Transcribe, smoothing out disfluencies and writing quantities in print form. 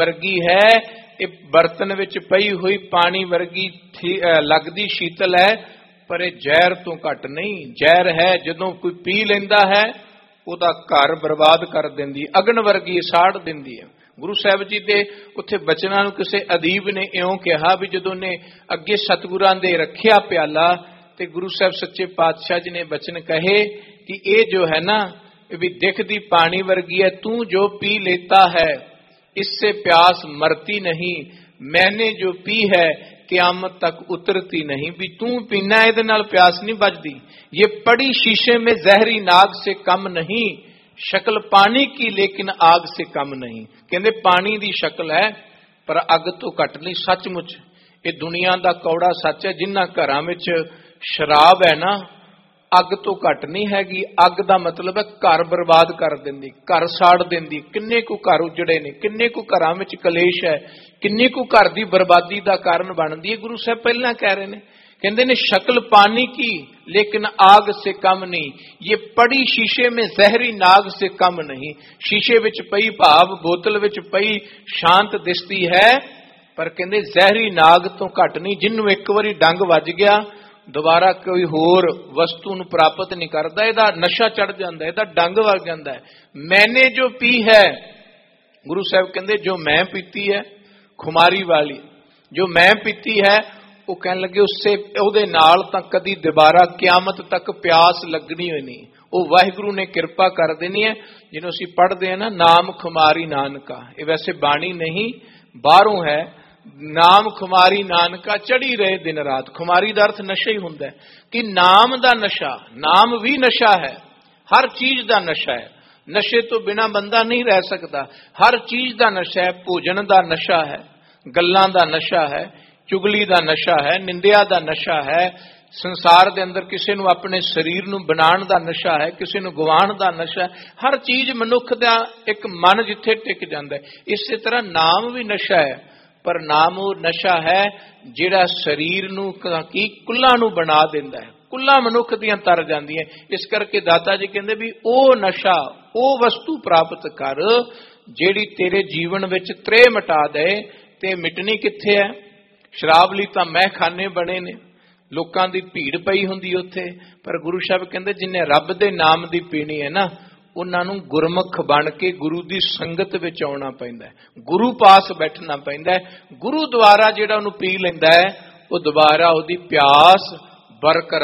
वर्गी है, ये बर्तन विच पई हुई पानी वर्गी लगदी शीतल है, पर यह जहर तो घट नहीं। जहर है जदों कोई पी लैंदा है उहदा घर बर्बाद कर दिंदी, अगन वर्गी साड़ दिंदी है। गुरु साहब जी दे उत्थे बचनां नूं किसी अदीब ने इउं कहा भी जदों ने अगे सतगुरां दे रखिया प्याला ते गुरु साहब सच्चे पातशाह जी ने बचन कहे कि ये जो है ना भी दिखदी पानी वर्गी है, तू जो पी लेता है इससे प्यास मरती नहीं, मैंने जो पी है क़यामत तक उतरती नहीं। भी तू पीना इहदे नाल प्यास नहीं बजदी। ये पड़ी शीशे में जहरी नाग से कम नहीं, शक्ल पानी की लेकिन आग से कम नहीं। कहते पानी दी शक्ल है पर अग तो घट नहीं। सचमुच ये दुनिया दा कौड़ा सच है, जिन्हां घरां विच शराब है ना अग तो घट नहीं हैगी। अग दा मतलब है घर बर्बाद कर दिंदी, घर साड़ दिंदी। किन्ने को घर उजड़े ने, किन्ने को घरां विच कलेश है, किन्ने को घर दी बर्बादी दा कारण बनदी है। गुरु साहब पहला कह रहे ने, कहते ने शक्ल पानी की लेकिन आग से कम नहीं, ये पड़ी शीशे में जहरी नाग से कम नहीं। शीशे विच पई भाव बोतल विच पई शांत दिसती है, पर कहते जहरी नाग तो घट नहीं। जिन्नू एक बारी डंग वज गया दोबारा कोई होर वस्तु नूं प्राप्त नहीं करता, इहदा नशा चढ़ जाता है, इहदा डंग वग जाता है। मैंने जो पी है, गुरु साहब कहते जो मैं पीती है खुमारी वाली, जो मैं पीती है वो कह लगे उससे उहदे नाल तां कदी दोबारा क़यामत तक प्यास लगनी होई नहीं। वो वाहिगुरु ने किरपा कर देनी है। जिन्हों असीं पढ़ते हैं ना नाम खुमारी नानका, ये वैसे बाणी नहीं बाहरों है। नाम खुमारी नानका चढ़ी रहे दिन रात। खुमारी का अर्थ नशा ही हुंदा है कि नाम दा नशा, नाम भी नशा है, हर चीज का नशा है। नशे तो बिना बंदा नहीं रह सकता। हर चीज का नशा है, भोजन का नशा है, गल्लां दा नशा है, चुगली का नशा है, निंदिया का नशा है, संसार के अंदर किसी नूं अपने शरीर नूं बनाण दा नशा है, किसी नूं गवाण दा नशा है। हर चीज मनुख दा एक मन जिथे टिक जांदा है। इस तरह नाम भी नशा है, पर नाम वो नशा है जिहड़ा शरीर नूं की कुल्लां नूं बना दिंदा है। कुल्लां मनुख दियां तर जांदियां। इस करके दाता जी कहंदे भी ओ नशा, ओ वस्तु प्राप्त कर जिहड़ी तेरे जीवन विच त्रे मिटा दे। ते मिटनी कित्थे है? शराब लई तां महखाने बने ने, लोकां दी भीड़ पई हुंदी उत्थे, पर गुरु साहब कहंदे जिन्ने रब दे नाम दी पीनी है ना उन्हां नूं गुरमुख बन के गुरु दी संगत विच आउणा पैंदा है, गुरु पास बैठना पैंदा है। गुरु द्वारा जिहड़ा उहनूं पी लैंदा है वो दोबारा उहदी प्यास बरकरार